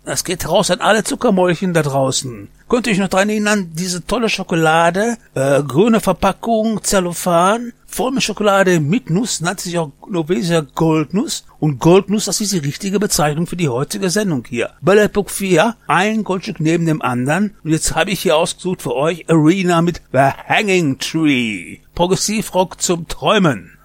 Das geht raus an alle Zuckermäulchen da draußen. Könnt ihr euch noch dran erinnern, diese tolle Schokolade, grüne Verpackung, Zellophan, voll mit Schokolade mit Nuss, nannte sich auch Novesia Goldnuss. Und Goldnuss, das ist die richtige Bezeichnung für die heutige Sendung hier. Belle Epoque 4, ein Goldstück neben dem anderen. Und jetzt habe ich hier ausgesucht für euch Arena mit The Hanging Tree. Progressivrock zum Träumen.